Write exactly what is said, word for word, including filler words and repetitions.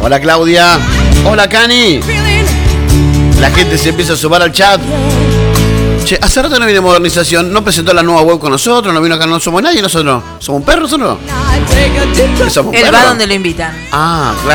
Hola Claudia. Hola Cani. La gente se empieza a sumar al chat. Che, hace rato no viene Modernización. No presentó la nueva web con nosotros. No vino acá, no somos nadie. Nosotros somos un perro, ¿o no? ¿Somos Él perro? va donde lo invitan. Ah, claro.